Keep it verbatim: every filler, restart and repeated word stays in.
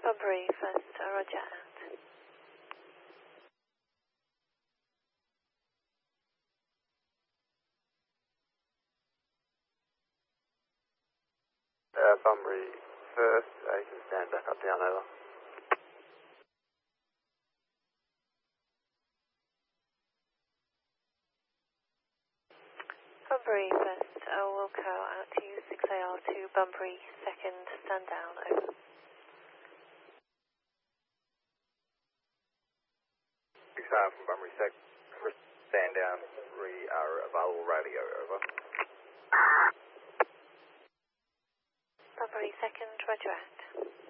Bunbury, first, uh, roger, out. Uh, Bunbury, first, uh, you can stand back up, down, over. Bunbury, first, uh, Wilco, out to you, six A R to Bunbury, second, stand down, over. six A R from Bunbury, second, stand down, we are available radio, over. Bunbury, second, roger, out.